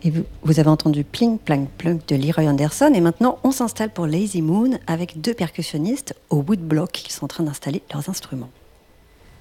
Et vous avez entendu Pling Plang Plunk de Leroy Anderson. Et maintenant, on s'installe pour Lazy Moon avec deux percussionnistes au woodblock qui sont en train d'installer leurs instruments.